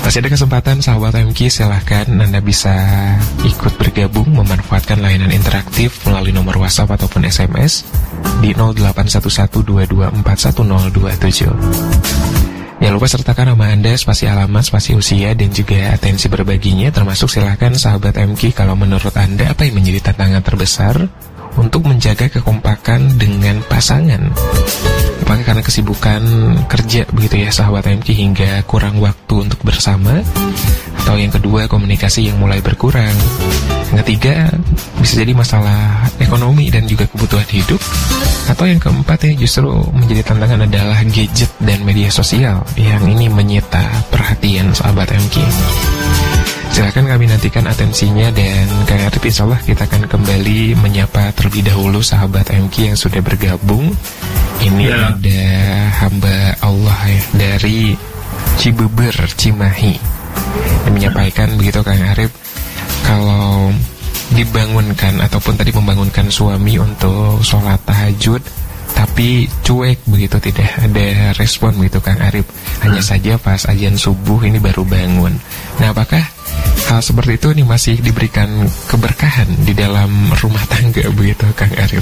Masih ada kesempatan sahabat MQ, silahkan Anda bisa ikut bergabung memanfaatkan layanan interaktif melalui nomor WhatsApp ataupun SMS di 081122411027. Jangan lupa sertakan nama Anda, spasi alamat, spasi usia, dan juga atensi berbaginya. Termasuk silahkan sahabat MQ, kalau menurut Anda apa yang menjadi tantangan terbesar untuk menjaga kekompakan dengan pasangan? Apakah karena kesibukan kerja begitu ya sahabat MQ hingga kurang waktu untuk bersama? Atau yang kedua, komunikasi yang mulai berkurang? Yang ketiga, bisa jadi masalah ekonomi dan juga kebutuhan hidup? Atau yang keempat ya justru menjadi tantangan adalah gadget dan media sosial yang ini menyita perhatian sahabat MQ. Silahkan kami nantikan atensinya, dan Kang Arif insyaallah kita akan kembali menyapa terlebih dahulu sahabat MQ yang sudah bergabung. Ini ada hamba Allah ya dari Cibeber, Cimahi, yang menyampaikan begitu Kang Arif, kalau dibangunkan ataupun tadi membangunkan suami untuk sholat tahajud tapi cuek begitu, tidak ada respon begitu Kang Arif, hanya saja pas azan subuh ini baru bangun. Nah, apakah hal seperti itu nih masih diberikan keberkahan di dalam rumah tangga begitu Kang Arif?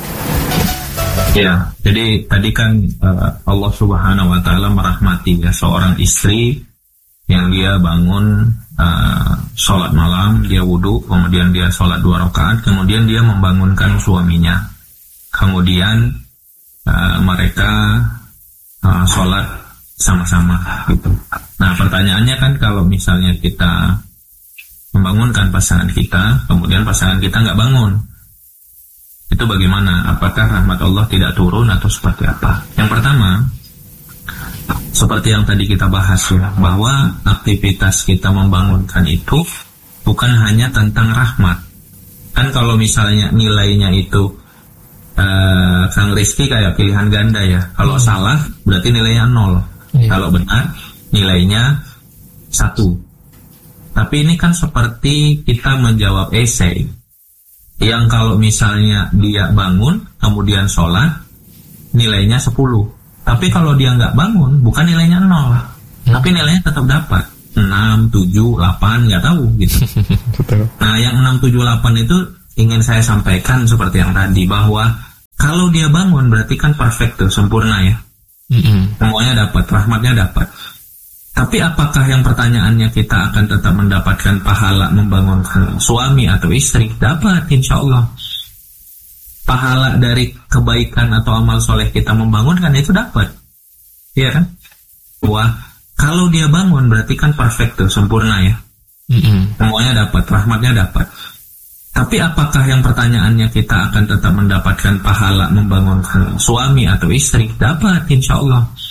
Ya, jadi tadi kan Allah Subhanahu wa Ta'ala merahmati ya seorang istri yang dia bangun sholat malam, dia wudhu, kemudian dia sholat 2 rakaat, kemudian dia membangunkan suaminya, kemudian mereka sholat sama-sama gitu. Nah, pertanyaannya kan kalau misalnya kita membangunkan pasangan kita, kemudian pasangan kita nggak bangun, itu bagaimana? Apakah rahmat Allah tidak turun atau seperti apa? Yang pertama, seperti yang tadi kita bahas ya, bahwa aktivitas kita membangunkan itu bukan hanya tentang rahmat. Kan kalau misalnya nilainya itu Kang Rizky kayak pilihan ganda ya. Kalau salah berarti nilainya 0. Kalau benar nilainya 1. Tapi ini kan seperti kita menjawab esai, yang kalau misalnya dia bangun kemudian sholat nilainya 10. Tapi kalau dia nggak bangun, bukan nilainya 0, tapi nilainya tetap dapat 6, 7, 8, nggak tahu gitu. Nah, yang 6, 7, 8 itu ingin saya sampaikan seperti yang tadi, bahwa kalau dia bangun berarti kan perfect tuh, sempurna ya. Semuanya dapat, rahmatnya dapat. Tapi apakah yang pertanyaannya kita akan tetap mendapatkan pahala membangunkan suami atau istri? Dapat, insya Allah. Pahala dari kebaikan atau amal soleh kita membangunkan itu dapat, iya kan? Wah, kalau dia bangun berarti kan perfect tuh, sempurna ya. Semuanya dapat, rahmatnya dapat. Tapi apakah yang pertanyaannya kita akan tetap mendapatkan pahala membangunkan suami atau istri? Dapat, insya Allah.